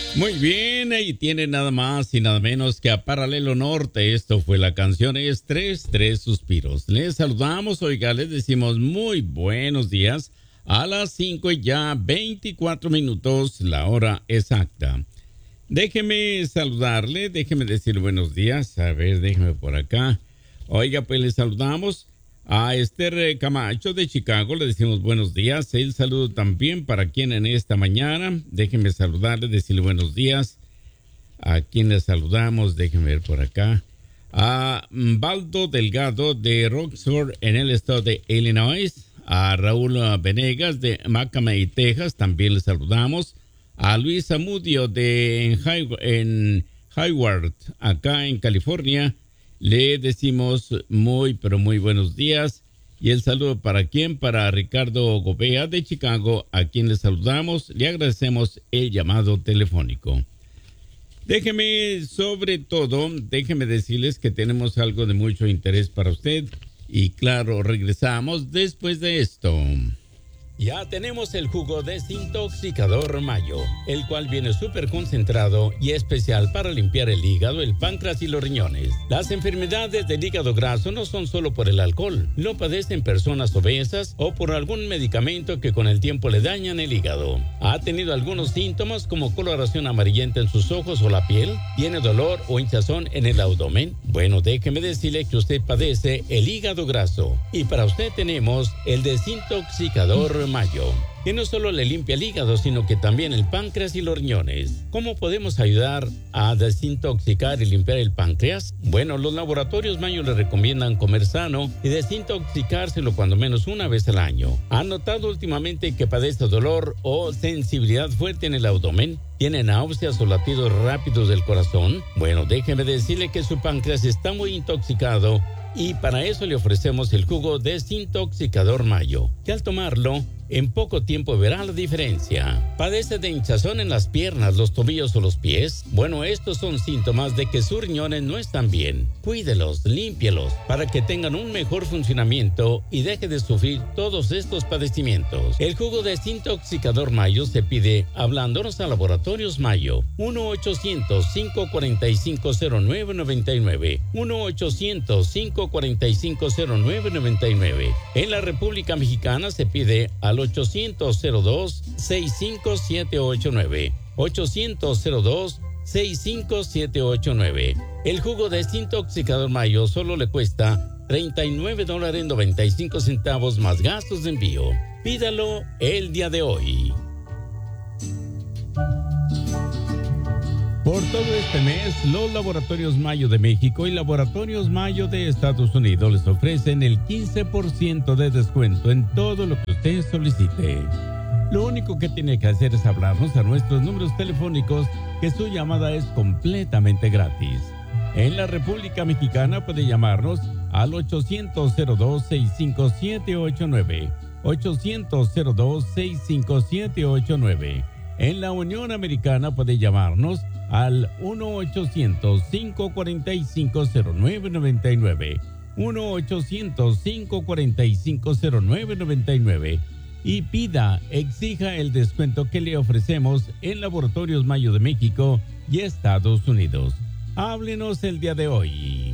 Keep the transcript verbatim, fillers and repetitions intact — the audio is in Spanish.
Muy bien, ahí tiene nada más y nada menos que a Paralelo Norte. Esto fue la canción es Tres, Tres Suspiros. Les saludamos, oiga, les decimos muy buenos días a las cinco y ya veinticuatro minutos, la hora exacta. Déjeme saludarle, déjeme decir buenos días. A ver, déjeme por acá. Oiga, pues les saludamos a Esther Camacho de Chicago, le decimos buenos días. El saludo también para quien en esta mañana. Déjenme saludarle, decirle buenos días. A quien le saludamos, déjenme ver por acá. A Baldo Delgado de Roxford en el estado de Illinois. A Raúl Venegas de Macamey, Texas, también le saludamos. A Luis Amudio de en Hayward, acá en California. Le decimos muy, pero muy buenos días. Y el saludo para quién, para Ricardo Gobea de Chicago, a quien le saludamos. Le agradecemos el llamado telefónico. Déjeme, sobre todo, déjeme decirles que tenemos algo de mucho interés para usted. Y claro, regresamos después de esto. Ya tenemos el jugo desintoxicador Mayo, el cual viene súper concentrado y especial para limpiar el hígado, el páncreas y los riñones. Las enfermedades del hígado graso no son solo por el alcohol, lo padecen personas obesas o por algún medicamento que con el tiempo le dañan el hígado. ¿Ha tenido algunos síntomas como coloración amarillenta en sus ojos o la piel? ¿Tiene dolor o hinchazón en el abdomen? Bueno, déjeme decirle que usted padece el hígado graso y para usted tenemos el desintoxicador Mayo, que no solo le limpia el hígado, sino que también el páncreas y los riñones. ¿Cómo podemos ayudar a desintoxicar y limpiar el páncreas? Bueno, los laboratorios Mayo le recomiendan comer sano y desintoxicárselo cuando menos una vez al año. ¿Ha notado últimamente que padece dolor o sensibilidad fuerte en el abdomen? ¿Tiene náuseas o latidos rápidos del corazón? Bueno, déjeme decirle que su páncreas está muy intoxicado y para eso le ofrecemos el jugo desintoxicador Mayo, que al tomarlo, en poco tiempo verá la diferencia. ¿Padece de hinchazón en las piernas, los tobillos o los pies? Bueno, estos son síntomas de que sus riñones no están bien. Cuídelos, límpielos, para que tengan un mejor funcionamiento y deje de sufrir todos estos padecimientos. El jugo desintoxicador Mayo se pide hablándonos a Laboratorios Mayo. uno ochocientos, cinco cuatro cinco, cero nueve nueve nueve. uno ochocientos, cinco cuatro cinco, cero nueve nueve nueve. En la República Mexicana se pide al ochocientos, cero dos, sesenta y cinco, setecientos ochenta y nueve. ochocientos, cero dos, sesenta y cinco, setecientos ochenta y nueve. El jugo desintoxicador Mayo solo le cuesta treinta y nueve dólares noventa y cinco centavos más gastos de envío. Pídalo el día de hoy. Por todo este mes, los Laboratorios Mayo de México y Laboratorios Mayo de Estados Unidos les ofrecen el quince por ciento de descuento en todo lo que usted solicite. Lo único que tiene que hacer es hablarnos a nuestros números telefónicos, que su llamada es completamente gratis. En la República Mexicana puede llamarnos al ochocientos, cero dos, sesenta y cinco, setecientos ochenta y nueve. ochocientos, cero dos, sesenta y cinco, setecientos ochenta y nueve. En la Unión Americana puede llamarnos al uno ochocientos, cinco cuatro cinco, cero nueve nueve nueve. uno ochocientos, cinco cuatro cinco, cero nueve nueve nueve. Y pida, exija el descuento que le ofrecemos en Laboratorios Mayo de México y Estados Unidos. Háblenos el día de hoy.